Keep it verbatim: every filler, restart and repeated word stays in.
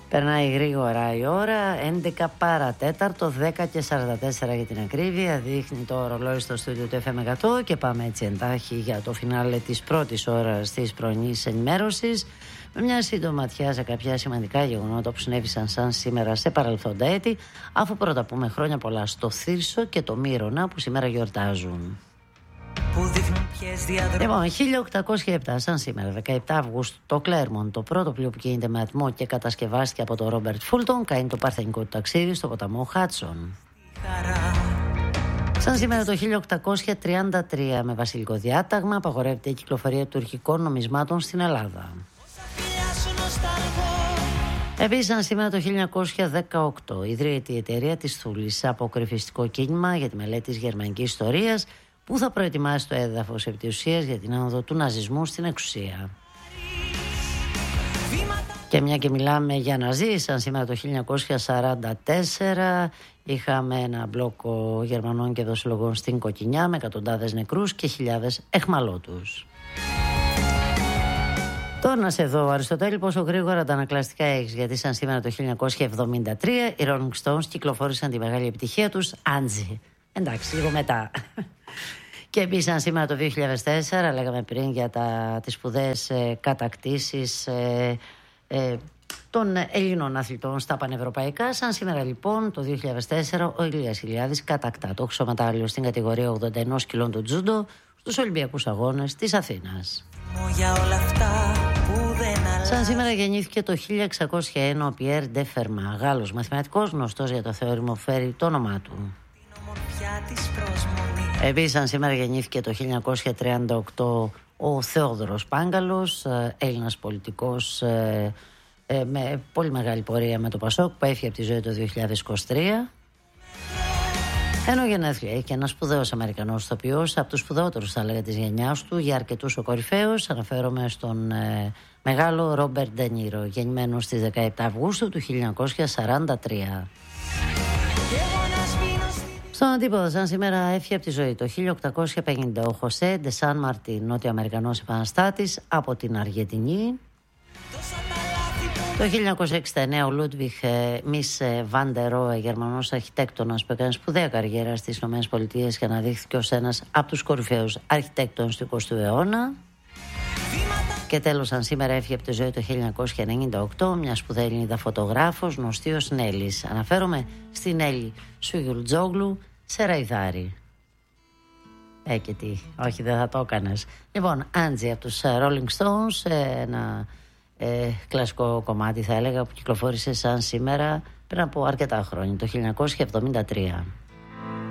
Περνάει γρήγορα η ώρα, έντεκα παρατέταρτο, δέκα και σαράντα τέσσερα για την ακρίβεια. Δείχνει το ρολόι στο στούντιο του εφ εμ εκατό και πάμε έτσι εντάχει για το φινάλε της πρώτης ώρας της πρωινής ενημέρωσης. Με μια σύντομη ματιά σε κάποια σημαντικά γεγονότα που συνέβησαν σαν σήμερα σε παρελθόντα έτη, αφού πρώτα πούμε χρόνια πολλά στο Θύρσο και το Μύρωνα που σήμερα γιορτάζουν. Λοιπόν, χίλια οκτακόσια επτά, σαν σήμερα, δεκαεπτά Αυγούστου, το Κλέρμον, το πρώτο πλοίο που κινείται με ατμό και κατασκευάστηκε από τον Ρόμπερτ Φούλτον, κάνει το παρθενικό του ταξίδι στο ποταμό Χάτσον. Σαν σήμερα το χίλια οκτακόσια τριάντα τρία, με βασιλικό διάταγμα, απαγορεύεται η κυκλοφορία τουρκικών νομισμάτων στην Ελλάδα. Επίσης, σαν σήμερα το χίλια εννιακόσια δεκαοκτώ, ιδρύεται η εταιρεία της Θούλης, αποκρυφιστικό κίνημα για τη μελέτη της γερμανικής ιστορίας, που θα προετοιμάσει το έδαφος επί της ουσίας για την άνοδο του ναζισμού στην εξουσία. Και μια και μιλάμε για ναζί, σαν σήμερα το χίλια εννιακόσια σαράντα τέσσερα είχαμε ένα μπλόκο Γερμανών και δοσυλλογών στην Κοκκινιά με εκατοντάδες νεκρούς και χιλιάδες εχμαλώτους. Τώρα να σε δω, Αριστοτέλη, πόσο γρήγορα τα ανακλαστικά έχεις, γιατί σαν σήμερα το χίλια εννιακόσια εβδομήντα τρία οι Rolling Stones κυκλοφόρησαν τη μεγάλη επιτυχία τους Angie. Εντάξει, λίγο μετά. Και επίσης, σαν σήμερα το δύο χιλιάδες τέσσερα, λέγαμε πριν για τα, τις σπουδαίες ε, κατακτήσεις ε, ε, των Ελλήνων αθλητών στα πανευρωπαϊκά. Σαν σήμερα λοιπόν το δύο χιλιάδες τέσσερα ο Ηλίας Ηλιάδης κατακτά το χρυσομετάλλιο στην κατηγορία ογδόντα ένα κιλών του τζούντο στους Ολυμπιακούς Αγώνες της Αθήνας. Σαν σήμερα γεννήθηκε το χίλια εξακόσια ένα ο Πιέρ Ντε Φερμά, Γάλλος μαθηματικός, γνωστός για το θεώρημο που φέρει το όνομά του. Επίσης, σαν σήμερα γεννήθηκε το χίλια εννιακόσια τριάντα οκτώ ο Θεόδωρος Πάγκαλος, Έλληνας πολιτικός ε, ε, με πολύ μεγάλη πορεία με το Πασόκ, που έφυγε από τη ζωή το δύο χιλιάδες είκοσι τρία. Ενώ γενέθλια έχει και ένας σπουδαίος Αμερικανός ηθοποιός, από τους σπουδαιότερους θα έλεγα της γενιάς του, για αρκετούς ο κορυφαίος. Αναφέρομαι στον ε, μεγάλο Ρόμπερτ Ντε Νίρο, γεννημένος στις δεκαεπτά Αυγούστου του χίλια εννιακόσια σαράντα τρία. Στον αντίποδο, σαν σήμερα έφυγε από τη ζωή το χίλια οκτακόσια πενήντα ο Χωσέ Ντε Σαν Μαρτίν, νότιο-αμερικανός επαναστάτης από την Αργεντινή. Το χίλια εννιακόσια εξήντα εννέα ο Λούντβιχ Μις Βάντερ Ρόε, γερμανός αρχιτέκτονας που έκανε σπουδαία καριέρα στις ΗΠΑ και αναδείχθηκε ως ένας από τους κορυφαίους αρχιτέκτονες του εικοστού αιώνα. Και τέλος, αν σήμερα έφυγε από τη ζωή το χίλια εννιακόσια ενενήντα οκτώ μια σπουδαία Ελληνίδα φωτογράφος, γνωστή ως Νέλης. Αναφέρομαι στην Νέλη Σουγιουλτζόγλου Σεραϊδάρη. Ε, και τι, όχι, δεν θα το έκανες. Λοιπόν, Angie από τους Rolling Stones, ένα ε, κλασικό κομμάτι θα έλεγα που κυκλοφόρησε σαν σήμερα πριν από αρκετά χρόνια, το χίλια εννιακόσια εβδομήντα τρία.